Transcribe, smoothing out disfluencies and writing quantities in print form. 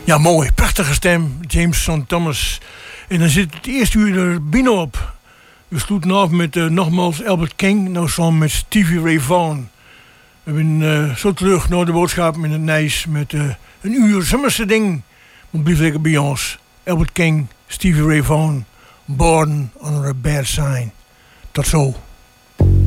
Ja, mooi. Prachtige stem. James St. Thomas. En dan zit het eerste uur er binnen op. We sloeten af met nogmaals Albert King. Nou samen met Stevie Ray Vaughan. We zijn zo terug naar de boodschap in het Nijs. Met een uur zomerse ding. Maar blijf lekker bij ons. Albert King, Stevie Ray Vaughan. Born Under a Bad Sign. Tot zo.